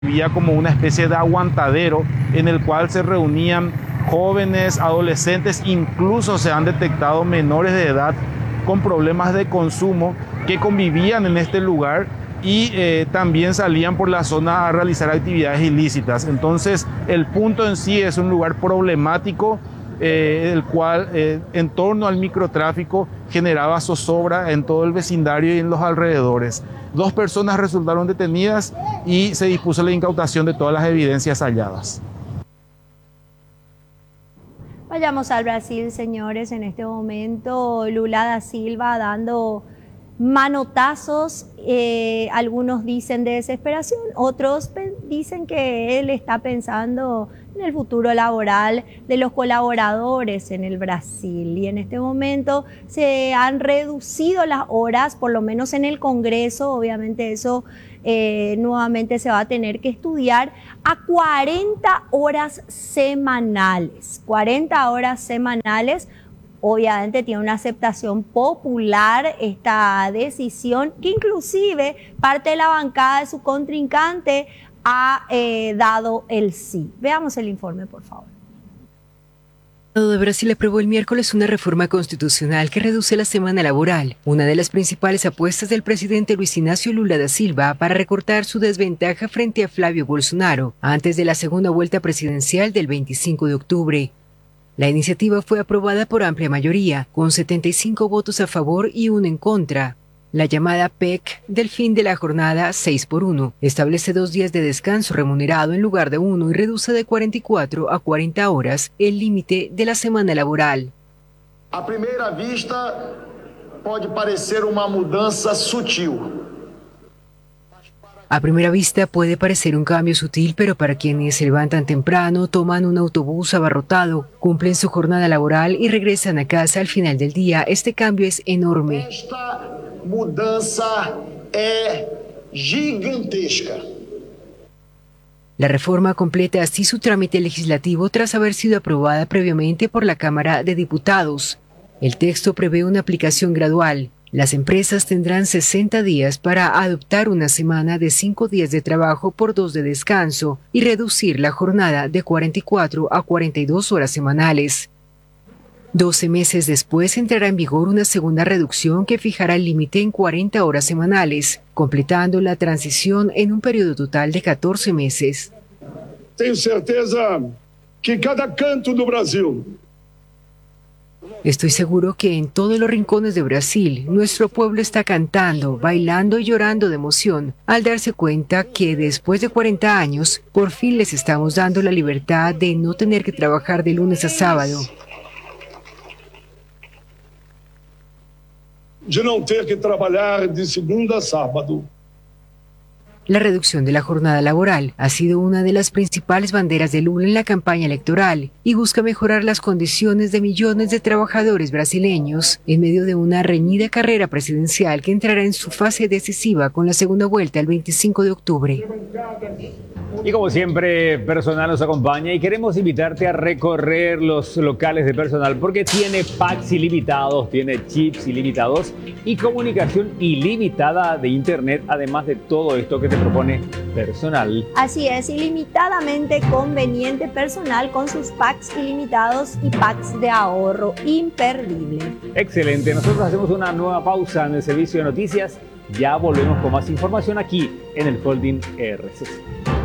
Había como una especie de aguantadero en el cual se reunían jóvenes, adolescentes, incluso se han detectado menores de edad con problemas de consumo que convivían en este lugar y también salían por la zona a realizar actividades ilícitas. Entonces, el punto en sí es un lugar problemático, el cual en torno al microtráfico generaba zozobra en todo el vecindario y en los alrededores. 2 personas resultaron detenidas y se dispuso la incautación de todas las evidencias halladas. Vayamos al Brasil, señores. En este momento Lula da Silva dando manotazos, algunos dicen de desesperación, otros dicen que él está pensando en el futuro laboral de los colaboradores en el Brasil. Y en este momento se han reducido las horas, por lo menos en el Congreso. Obviamente eso nuevamente se va a tener que estudiar a 40 horas semanales. 40 horas semanales. Obviamente tiene una aceptación popular esta decisión, que inclusive parte de la bancada de su contrincante ha dado el sí. Veamos el informe, por favor. El Senado de Brasil aprobó el miércoles una reforma constitucional que reduce la semana laboral, una de las principales apuestas del presidente Luis Ignacio Lula da Silva para recortar su desventaja frente a Flavio Bolsonaro antes de la segunda vuelta presidencial del 25 de octubre. La iniciativa fue aprobada por amplia mayoría, con 75 votos a favor y 1 en contra. La llamada PEC del fin de la jornada 6x1 establece 2 días de descanso remunerado en lugar de 1 y reduce de 44 a 40 horas el límite de la semana laboral. A primera vista puede parecer una mudanza sutil. A primera vista puede parecer un cambio sutil, pero para quienes se levantan temprano, toman un autobús abarrotado, cumplen su jornada laboral y regresan a casa al final del día, este cambio es enorme. Esta mudanza es gigantesca. La reforma completa así su trámite legislativo tras haber sido aprobada previamente por la Cámara de Diputados. El texto prevé una aplicación gradual. Las empresas tendrán 60 días para adoptar una semana de 5 días de trabajo por 2 de descanso y reducir la jornada de 44 a 42 horas semanales. 12 meses después entrará en vigor una segunda reducción que fijará el límite en 40 horas semanales, completando la transición en un periodo total de 14 meses. Tengo certeza que cada canto do Brasil. Estoy seguro que en todos los rincones de Brasil, nuestro pueblo está cantando, bailando y llorando de emoción al darse cuenta que después de 40 años, por fin les estamos dando la libertad de no tener que trabajar de lunes a sábado. De não ter que trabalhar de segunda a sábado. La reducción de la jornada laboral ha sido una de las principales banderas de Lula en la campaña electoral y busca mejorar las condiciones de millones de trabajadores brasileños en medio de una reñida carrera presidencial que entrará en su fase decisiva con la segunda vuelta el 25 de octubre. Y como siempre, Personal nos acompaña y queremos invitarte a recorrer los locales de Personal porque tiene packs ilimitados, tiene chips ilimitados y comunicación ilimitada de internet, además de todo esto que te propone Personal. Así es, ilimitadamente conveniente Personal con sus packs ilimitados y packs de ahorro imperdible. Excelente, nosotros hacemos una nueva pausa en el servicio de noticias. Ya volvemos con más información aquí en el Holding RCC.